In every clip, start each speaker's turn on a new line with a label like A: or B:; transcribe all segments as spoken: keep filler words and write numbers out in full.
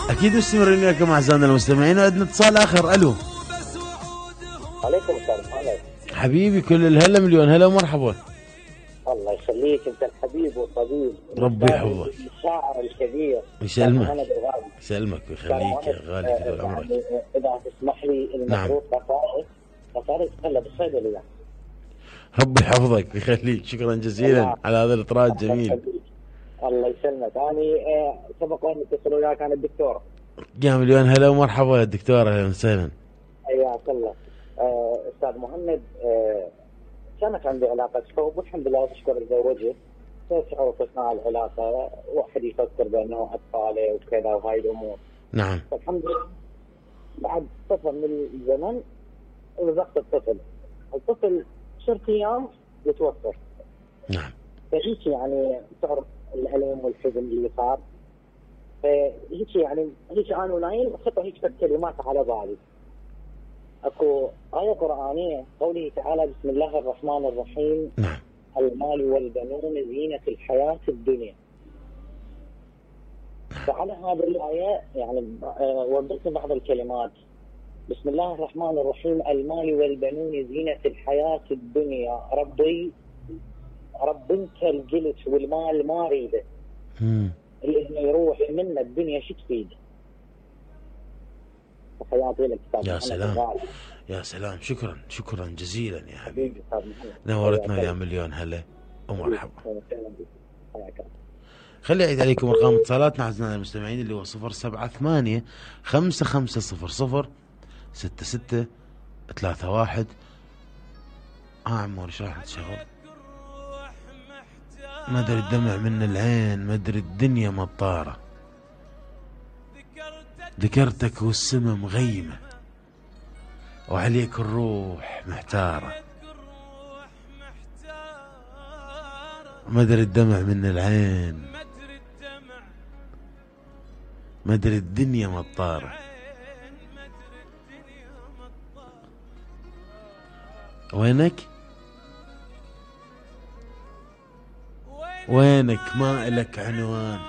A: اكيد مستمرين وياكم اعزائنا المستمعين، وعندنا اتصال اخر. الو.
B: عليكم السلام. هلا
A: حبيبي، كل الهلا مليون هلا ومرحبا.
B: الله يخليك، انت الحبيب والطبيب.
A: ربي يحفظك.
B: الشاعر الكبير
A: يسلمك يسلمك ويخليك يا غالي طول عمرك.
B: يعني اذا تسمح لي المفروض قصائد قصائد تخلى بالصيدليه.
A: ربي يحفظك ويخليك، شكرا جزيلا على هذا الاطراء الجميل.
B: الله يسلمك. انا سبق وان اتصل وياك انا الدكتور.
A: يا مليون هلا ومرحبا يا دكتور، اهلا وسهلا.
B: حياك الله. آه، استاذ مهند، آه، كانت عندي علاقه حب والحمد لله واشكر تزوجت. تعرف اثناء العلاقه واحد يفكر بانه اطفاله وكذا وهاي الامور.
A: نعم.
B: فالحمد لله بعد فتره من الزمن رزقت الطفل. الطفل ست ايام يتوفى.
A: نعم.
B: فهيك يعني تعرف الالم والحزن اللي صار. فهيك يعني هيك انا ونايم خطر هيك فد كلمات على بالي. اكو آية قرآنية قوله تعالى بسم الله الرحمن الرحيم.
A: نعم.
B: المال والبنون زينة الحياة الدنيا. فعلى هذه الآية يعني وضعت بعض الكلمات. بسم الله الرحمن الرحيم المال والبنون زينة الحياة الدنيا. ربي رب انت الجلس والمال ما اريده. اللي يروح منا الدنيا شو تفيد؟ تحياتي لك استاذ.
A: يا سلام يا سلام، شكرا شكرا جزيلا يا حبيبي، نورتنا يا مليون هلا ومرحبا. خلي اعيد عليكم ارقام اتصالاتنا اعزائنا المستمعين اللي هو صفر سبعة ثمانية خمسة خمسة صفر صفر ستة ستة ثلاثة واحد. اه عمور ايش راح تشغل؟ ما ادري الدمع من العين، ما ادري الدنيا مطارة، ذكرتك والسما مغيمة وعليك الروح محتارة. ما ادري الدمع من العين، ما ادري الدنيا مطارة. وينك وينك ما إلك عنوان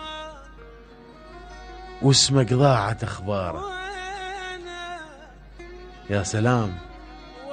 A: واسمك ضاعت اخباره. يا سلام.